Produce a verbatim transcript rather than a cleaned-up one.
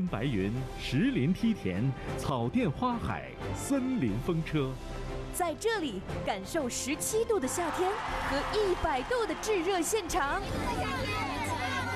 白云，石林梯田，草甸花海，森林风车。 在这里感受十七度的夏天和一百度的炙热现场。